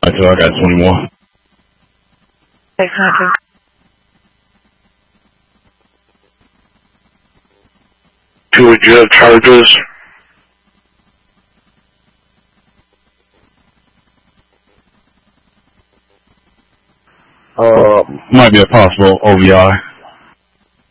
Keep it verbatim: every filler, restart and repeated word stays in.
Until I got twenty-one. six hundred. Would you have charges? Uh, might be a possible O V I.